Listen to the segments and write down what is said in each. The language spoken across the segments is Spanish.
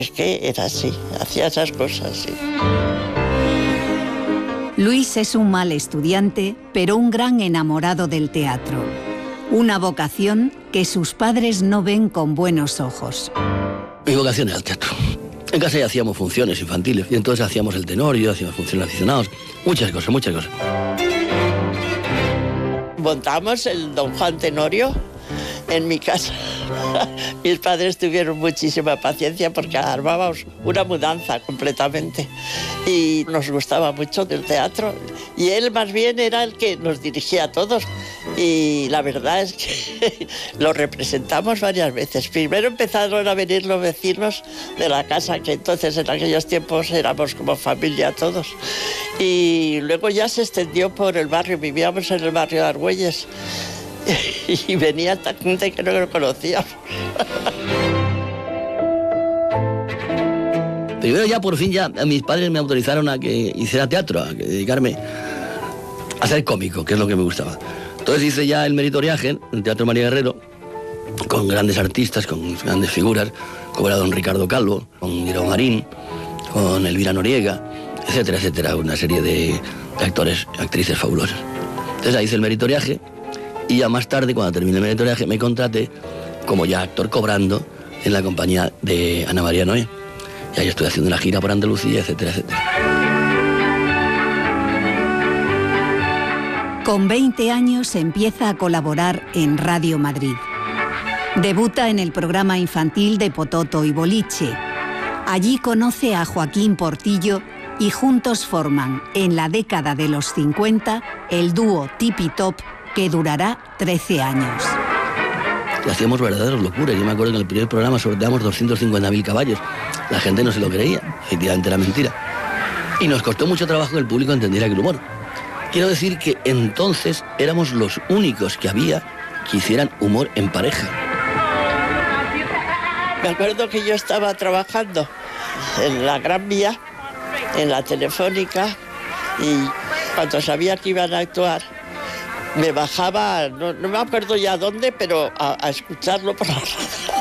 Es que era así, hacía esas cosas, sí. Luis es un mal estudiante, pero un gran enamorado del teatro. Una vocación que sus padres no ven con buenos ojos. Mi vocación era el teatro. En casa ya hacíamos funciones infantiles y entonces hacíamos el Tenorio, hacíamos funciones aficionados, muchas cosas. Montamos el Don Juan Tenorio en mi casa. Mis padres tuvieron muchísima paciencia porque armábamos una mudanza completamente y nos gustaba mucho del teatro y él más bien era el que nos dirigía a todos y la verdad es que lo representamos varias veces. Primero empezaron a venir los vecinos de la casa, que entonces en aquellos tiempos éramos como familia todos, y luego ya se extendió por el barrio, vivíamos en el barrio de Argüelles. Y venía esta gente que no lo conocíamos. Primero ya por fin mis padres me autorizaron a que hiciera teatro, a que dedicarme a ser cómico, que es lo que me gustaba. Entonces hice ya el meritoriaje en el Teatro María Guerrero, con grandes artistas, con grandes figuras, como era don Ricardo Calvo, con Guillermo Marín, con Elvira Noriega, etcétera, etcétera, una serie de actores y actrices fabulosas. Entonces ahí hice el meritoriaje. Y ya más tarde, cuando terminé el meritoriaje, me contraté como ya actor cobrando en la compañía de Ana María Noé. Y ahí estoy haciendo una gira por Andalucía, etcétera, etcétera. Con 20 años empieza a colaborar en Radio Madrid. Debuta en el programa infantil de Pototo y Boliche. Allí conoce a Joaquín Portillo y juntos forman, en la década de los 50, el dúo Tipi Top, que durará 13 años. Hacíamos verdaderas locuras. Yo me acuerdo que en el primer programa sorteamos 250.000 caballos. La gente no se lo creía, efectivamente era mentira. Y nos costó mucho trabajo que el público entendiera aquel humor. Quiero decir que entonces éramos los únicos que había que hicieran humor en pareja. Me acuerdo que yo estaba trabajando en la Gran Vía, en la Telefónica, y cuando sabía que iban a actuar, me bajaba, no me acuerdo ya dónde, pero a escucharlo por la radio.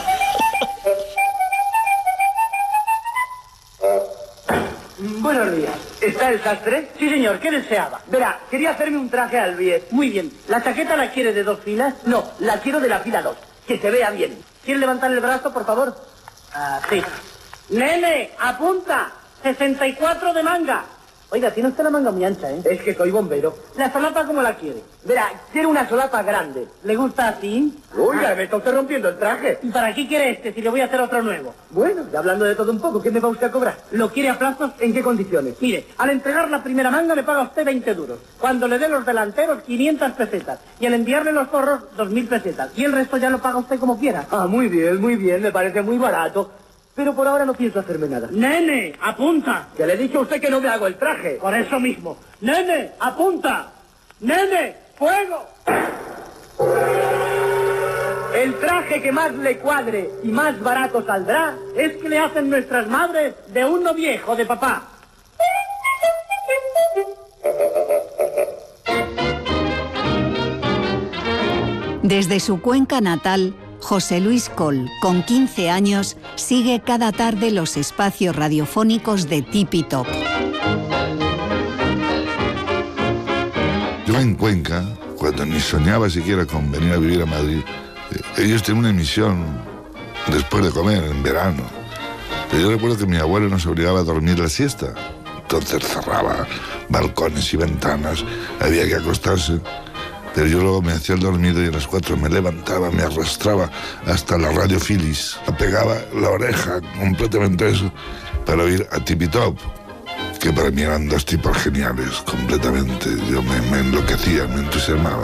Buenos días. ¿Está el sastre? Sí, señor. ¿Qué deseaba? Verá, quería hacerme un traje al bies. Muy bien. ¿La chaqueta la quiere de 2 filas? No, la quiero de la fila 2. Que se vea bien. ¿Quiere levantar el brazo, por favor? Sí. Nene, apunta. 64 de manga. Oiga, tiene usted la manga muy ancha, ¿eh? Es que soy bombero. ¿La solapa cómo la quiere? Verá, quiere una solapa grande. ¿Le gusta así? Oiga, me está usted rompiendo el traje. ¿Y para qué quiere este si le voy a hacer otro nuevo? Bueno, y hablando de todo un poco, ¿qué me va usted a cobrar? ¿Lo quiere a plazos? ¿En qué condiciones? Mire, al entregar la primera manga me paga usted 20 duros. Cuando le dé los delanteros, 500 pesetas. Y al enviarle los forros, 2.000 pesetas. Y el resto ya lo paga usted como quiera. Ah, muy bien, me parece muy barato. Pero por ahora no pienso hacerme nada. ¡Nene, apunta! Que le he dicho a usted que no me hago el traje. Por eso mismo. ¡Nene, apunta! ¡Nene, fuego! El traje que más le cuadre y más barato saldrá es que le hacen nuestras madres de uno viejo de papá. Desde su Cuenca natal, José Luis Coll, con 15 años, sigue cada tarde los espacios radiofónicos de Tipi Top. Yo en Cuenca, cuando ni soñaba siquiera con venir a vivir a Madrid, ellos tienen una emisión después de comer, en verano. Pero yo recuerdo que mi abuelo nos obligaba a dormir la siesta. Entonces cerraba balcones y ventanas, había que acostarse. Pero yo luego me hacía el dormido y a las 4 me levantaba, me arrastraba hasta la radio Phillies, apegaba la oreja completamente a eso para oír a Tipi Top, que para mí eran 2 tipos geniales, completamente. Yo me enloquecía, me entusiasmaba.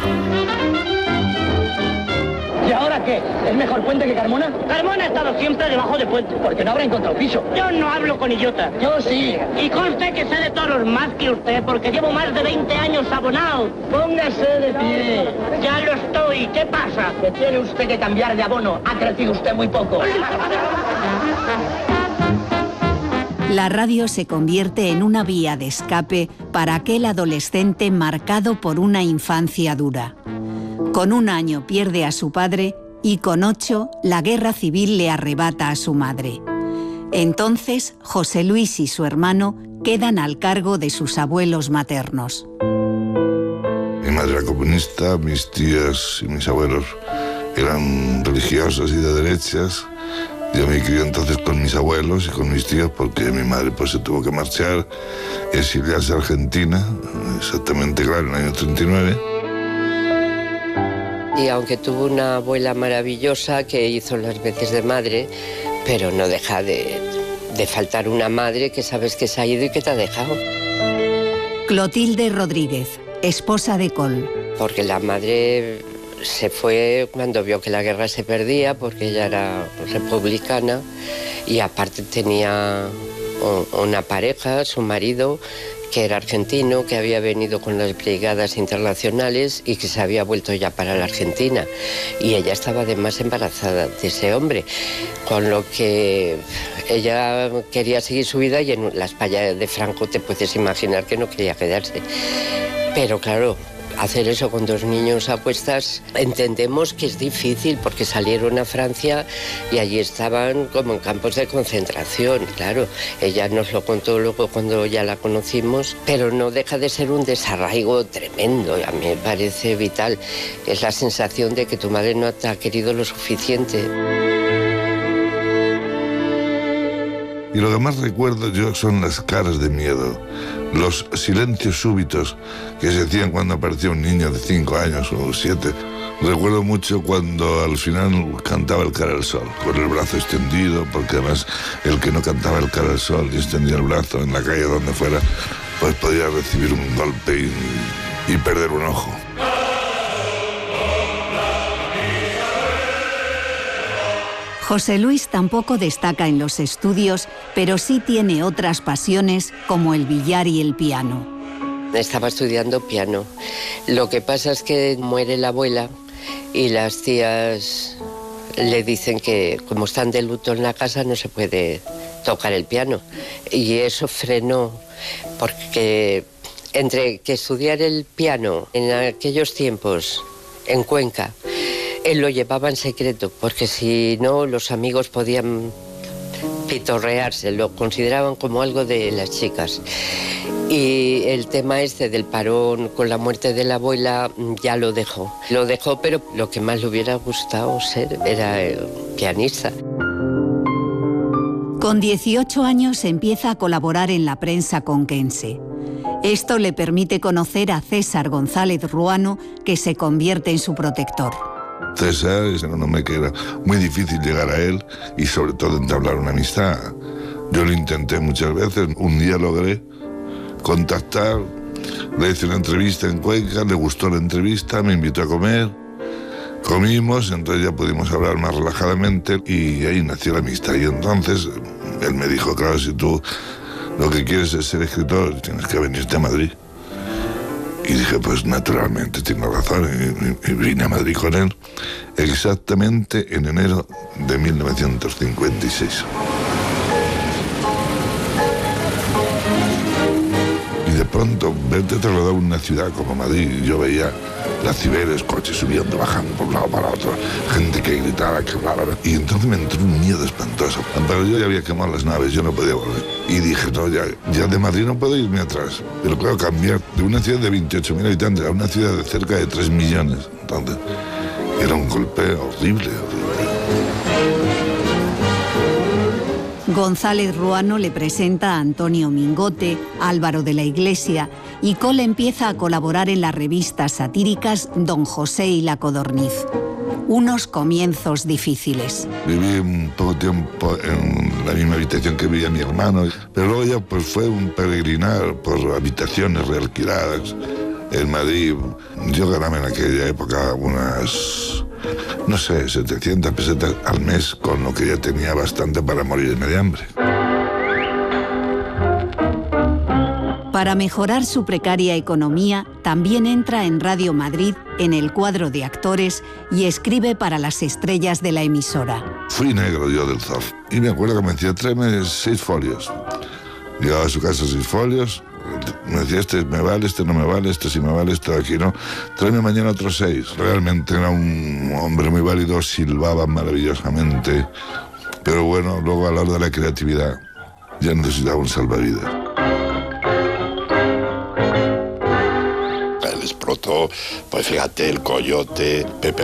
¿Y ahora qué? ¿Es mejor Puente que Carmona? Carmona ha estado siempre debajo de Puente. Porque no habrá encontrado piso. Yo no hablo con idiota. Yo sí. Y conste que sé de toros más que usted, porque llevo más de 20 años abonado. Póngase de pie. Ya lo estoy. ¿Qué pasa? Que tiene usted que cambiar de abono. Ha crecido usted muy poco. La radio se convierte en una vía de escape para aquel adolescente marcado por una infancia dura. Con 1 año pierde a su padre y con 8 la guerra civil le arrebata a su madre. Entonces, José Luis y su hermano quedan al cargo de sus abuelos maternos. Mi madre era comunista, mis tías y mis abuelos eran religiosos y de derechas. Yo me crié entonces con mis abuelos y con mis tíos porque mi madre pues se tuvo que marchar y exiliarse a Argentina, exactamente, claro, en el año 39. Y aunque tuvo una abuela maravillosa que hizo las veces de madre, pero no deja de faltar una madre que sabes que se ha ido y que te ha dejado. Clotilde Rodríguez, esposa de Coll. Porque la madre se fue cuando vio que la guerra se perdía, porque ella era republicana y aparte tenía una pareja, su marido, que era argentino, que había venido con las brigadas internacionales y que se había vuelto ya para la Argentina. Y ella estaba además embarazada de ese hombre, con lo que ella quería seguir su vida y en la España de Franco te puedes imaginar que no quería quedarse. Pero claro, hacer eso con 2 niños a cuestas, entendemos que es difícil porque salieron a Francia y allí estaban como en campos de concentración. Claro, ella nos lo contó luego cuando ya la conocimos, pero no deja de ser un desarraigo tremendo. A mí me parece vital. Es la sensación de que tu madre no te ha querido lo suficiente. Y lo que más recuerdo yo son las caras de miedo, los silencios súbitos que se hacían cuando aparecía un niño de 5 años o 7. Recuerdo mucho cuando al final cantaba el Cara al Sol, con el brazo extendido, porque además el que no cantaba el Cara al Sol y extendía el brazo en la calle donde fuera, pues podía recibir un golpe y perder un ojo. José Luis tampoco destaca en los estudios, pero sí tiene otras pasiones como el billar y el piano. Estaba estudiando piano. Lo que pasa es que muere la abuela y las tías le dicen que como están de luto en la casa no se puede tocar el piano. Y eso frenó, porque entre que estudiar el piano en aquellos tiempos en Cuenca, él lo llevaba en secreto, porque si no los amigos podían pitorrearse, lo consideraban como algo de las chicas. Y el tema este del parón con la muerte de la abuela ya lo dejó. Lo dejó, pero lo que más le hubiera gustado ser era pianista. Con 18 años empieza a colaborar en la prensa conquense. Esto le permite conocer a César González Ruano, que se convierte en su protector. César era un hombre que era muy difícil llegar a él y sobre todo entablar una amistad. Yo lo intenté muchas veces, un día logré contactar, le hice una entrevista en Cuenca, le gustó la entrevista, me invitó a comer, comimos, entonces ya pudimos hablar más relajadamente y ahí nació la amistad. Y entonces él me dijo, claro, si tú lo que quieres es ser escritor, tienes que venirte a Madrid. Y dije, pues naturalmente, tiene razón, y vine a Madrid con él exactamente en enero de 1956. Y de pronto, verte trasladado a una ciudad como Madrid, yo veía las Cibeles, coches subiendo, bajando por un lado para otro, gente que gritaba, que hablaba, y entonces me entró un miedo espantoso. Pero yo ya había quemado las naves, yo no podía volver. Y dije, no, ya de Madrid no puedo irme atrás. Pero claro, cambiar de una ciudad de 28.000 habitantes a una ciudad de cerca de 3 millones. Entonces, era un golpe horrible. González Ruano le presenta a Antonio Mingote, Álvaro de la Iglesia, y Coll empieza a colaborar en las revistas satíricas Don José y La Codorniz. Unos comienzos difíciles. Viví un poco tiempo en la misma habitación que vivía mi hermano, pero luego ya pues fue un peregrinar por habitaciones realquiladas en Madrid. Yo ganaba en aquella época unas, no sé, 700 pesetas al mes, con lo que ya tenía bastante para morirme de hambre. Para mejorar su precaria economía, también entra en Radio Madrid en el cuadro de actores y escribe para las estrellas de la emisora. Fui negro yo del ZOF y me acuerdo que me decía, tráeme 6 folios. Llegaba a su casa 6 folios, me decía, este me vale, este no me vale, este sí me vale, este de aquí no. Tráeme mañana otros 6. Realmente era un hombre muy válido, silbaba maravillosamente. Pero bueno, luego a la hora de la creatividad ya necesitaba un salvavidas. Él explotó, pues fíjate, el Coyote, Pepe